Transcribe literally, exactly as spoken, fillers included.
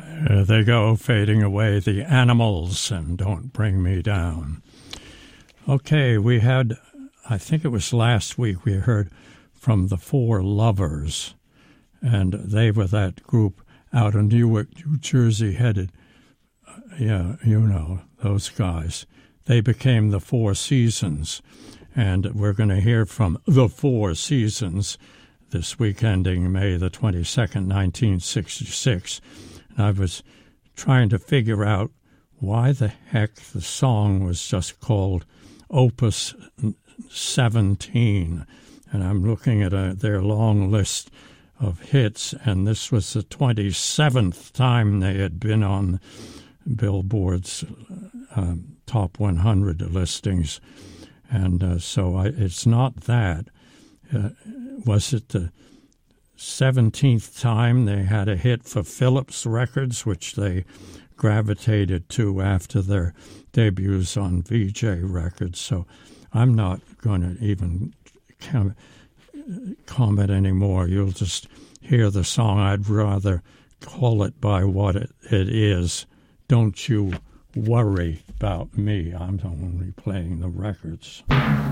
There they go, fading away, the Animals, and Don't Bring Me Down. Okay, we had, I think it was last week, we heard from the Four Lovers, and they were that group out of Newark, New Jersey, headed, uh, yeah, you know, those guys. They became the Four Seasons, and we're going to hear from the Four Seasons this week ending May the twenty-second, nineteen sixty-six. And I was trying to figure out why the heck the song was just called Opus seventeen. And I'm looking at a, their long list of hits, and this was the twenty-seventh time they had been on Billboard's uh, top one hundred listings. And uh, so I, it's not that. Uh, was it the seventeenth time they had a hit for Philips Records, which they gravitated to after their debuts on V J Records? So I'm not going to even com- comment anymore. You'll just hear the song. I'd rather call it by what it, it is. Don't you worry about me. I'm only playing the records.